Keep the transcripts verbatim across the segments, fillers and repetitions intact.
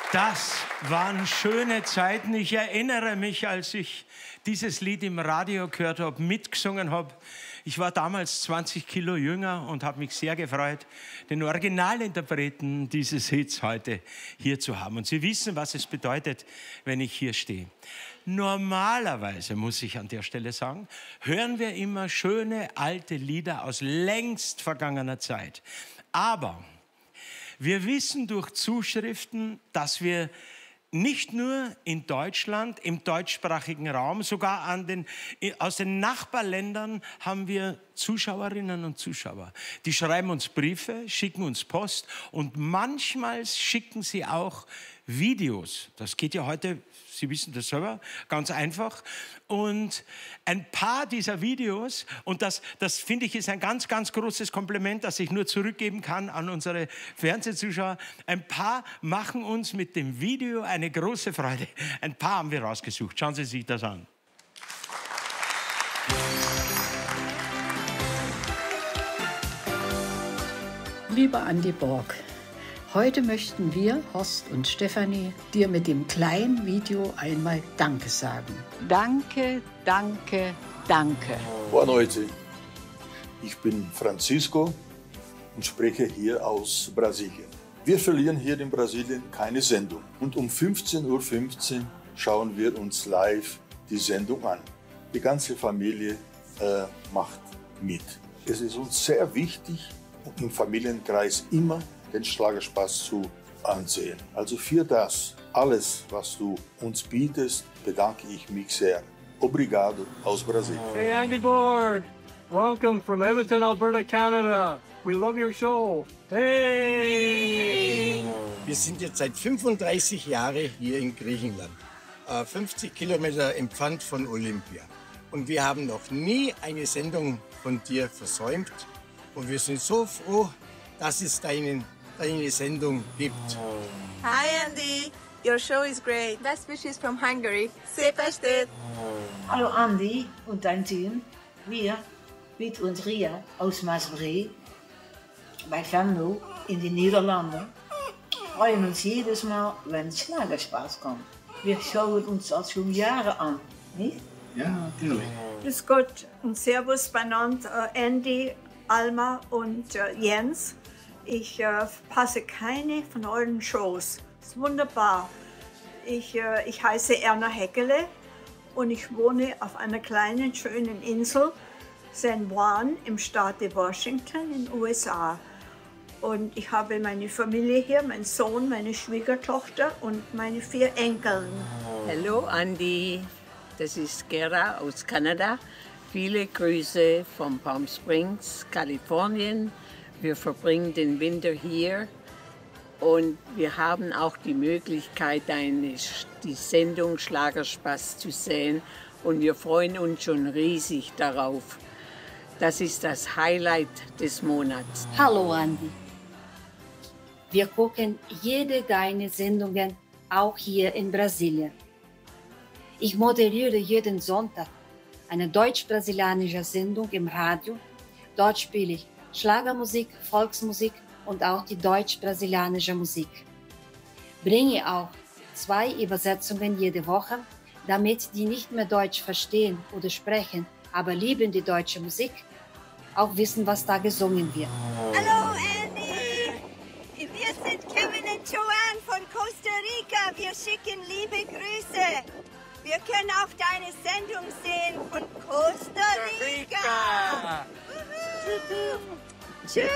Das waren schöne Zeiten. Ich erinnere mich, als ich dieses Lied im Radio gehört habe, mitgesungen habe. Ich war damals zwanzig Kilo jünger und habe mich sehr gefreut, den Originalinterpreten dieses Hits heute hier zu haben. Und Sie wissen, was es bedeutet, wenn ich hier stehe. Normalerweise, muss ich an der Stelle sagen, hören wir immer schöne alte Lieder aus längst vergangener Zeit. Aber wir wissen durch Zuschriften, dass wir nicht nur in Deutschland, im deutschsprachigen Raum, sogar an den, aus den Nachbarländern haben wir Zuschauerinnen und Zuschauer. Die schreiben uns Briefe, schicken uns Post und manchmal schicken sie auch Videos. Das geht ja heute, Sie wissen das selber, ganz einfach. Und ein paar dieser Videos, und das, das finde ich ist ein ganz, ganz großes Kompliment, das ich nur zurückgeben kann an unsere Fernsehzuschauer. Ein paar machen uns mit dem Video eine große Freude. Ein paar haben wir rausgesucht. Schauen Sie sich das an. Lieber Andi Borg, heute möchten wir, Horst und Stefanie, dir mit dem kleinen Video einmal Danke sagen. Danke, danke, danke. Boa noite. Ich bin Francisco und spreche hier aus Brasilien. Wir verlieren hier in Brasilien keine Sendung. Und um fünfzehn Uhr fünfzehn schauen wir uns live die Sendung an. Die ganze Familie äh, macht mit. Es ist uns sehr wichtig, im Familienkreis immer den Schlagerspaß zu ansehen. Also für das, alles, was du uns bietest, bedanke ich mich sehr. Obrigado aus Brasilien. Hey Andy Borg, welcome from Edmonton, Alberta, Canada. We love your show. Hey! Wir sind jetzt seit fünfunddreißig Jahren hier in Griechenland, fünfzig Kilometer entfernt von Olympia. Und wir haben noch nie eine Sendung von dir versäumt. Und wir sind so froh, dass es deinen, deine Sendung gibt. Hi Andy, your show is great. Best wishes from Hungary. Szép estét! Hallo Andy und dein Team. Wir, Piet und Ria aus Maasbree, bei Venlo in den Niederlanden, freuen uns jedes Mal, wenn Schlagerspaß kommt. Wir schauen uns das schon Jahre an, nicht? Ja, natürlich. Grüß Gott und Servus beieinander, Andy, Alma und äh, Jens. Ich äh, passe keine von euren Shows. Das ist wunderbar. Ich, äh, ich heiße Erna Heckele und ich wohne auf einer kleinen, schönen Insel, San Juan, im Staat Washington in den U S A. Und ich habe meine Familie hier, meinen Sohn, meine Schwiegertochter und meine vier Enkeln. Hallo Andy, das ist Gera aus Kanada. Viele Grüße von Palm Springs, Kalifornien. Wir verbringen den Winter hier und wir haben auch die Möglichkeit, eine, die Sendung Schlagerspaß zu sehen und wir freuen uns schon riesig darauf. Das ist das Highlight des Monats. Hallo Andy. Wir gucken jede deine Sendungen, auch hier in Brasilien. Ich moderiere jeden Sonntag eine deutsch-brasilianische Sendung im Radio. Dort spiele ich Schlagermusik, Volksmusik und auch die deutsch-brasilianische Musik. Bringe auch zwei Übersetzungen jede Woche, damit die nicht mehr Deutsch verstehen oder sprechen, aber lieben die deutsche Musik, auch wissen, was da gesungen wird. Hallo Andy, wir sind Kevin und Joanne von Costa Rica. Wir schicken liebe Grüße. Wir können auch deine Sendung sehen von Costa Rica. Tschüss.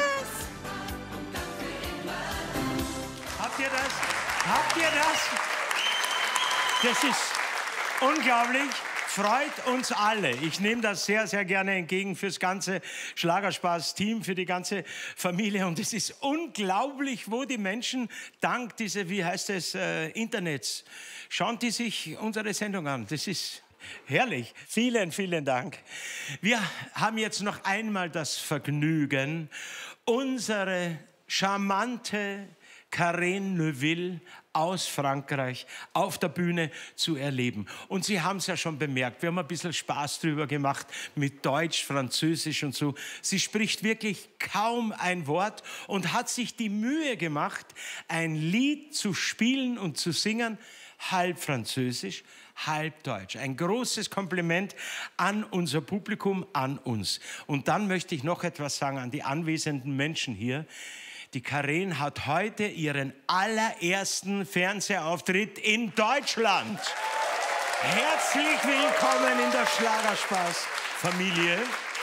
Habt ihr das? Habt ihr das? Das ist unglaublich. Freut uns alle. Ich nehme das sehr, sehr gerne entgegen fürs ganze Schlagerspaß-Team, für die ganze Familie. Und es ist unglaublich, wo die Menschen dank dieser, wie heißt es, äh, Internets, schauen die sich unsere Sendung an. Das ist herrlich. Vielen, vielen Dank. Wir haben jetzt noch einmal das Vergnügen, unsere charmante Karen Neuville aus Frankreich auf der Bühne zu erleben. Und Sie haben es ja schon bemerkt, wir haben ein bisschen Spaß drüber gemacht mit Deutsch, Französisch und so. Sie spricht wirklich kaum ein Wort und hat sich die Mühe gemacht, ein Lied zu spielen und zu singen, halb Französisch, halb Deutsch. Ein großes Kompliment an unser Publikum, an uns. Und dann möchte ich noch etwas sagen an die anwesenden Menschen hier. Die Karen hat heute ihren allerersten Fernsehauftritt in Deutschland. Herzlich willkommen in der Schlagerspaß-Familie.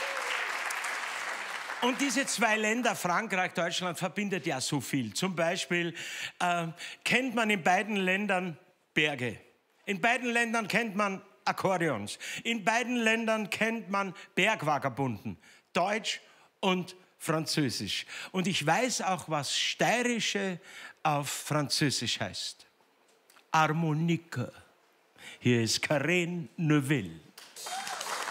Und diese zwei Länder, Frankreich, Deutschland, verbindet ja so viel. Zum Beispiel äh, kennt man in beiden Ländern Berge. In beiden Ländern kennt man Akkordeons. In beiden Ländern kennt man Bergvagabunden. Deutsch und Französisch. Und ich weiß auch, was Steirische auf Französisch heißt. Harmonique. Hier ist Karen Neuville.